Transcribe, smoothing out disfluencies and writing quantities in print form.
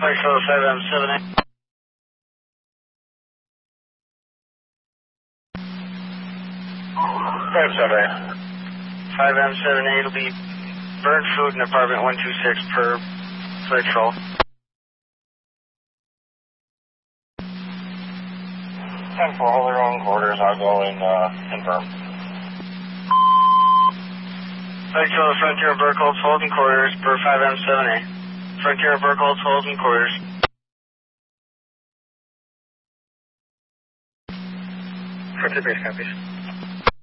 Flight Control 5M7A. Flight 7A. 5M7A, it'll be burned food in apartment 126 per Flight Control. 10-4, hold their own quarters, I'll go and confirm. Flight Control, Frontier Burkholz, holding quarters per 5M7A. Frontier Burkholz, holding quarters. Frontier base copies.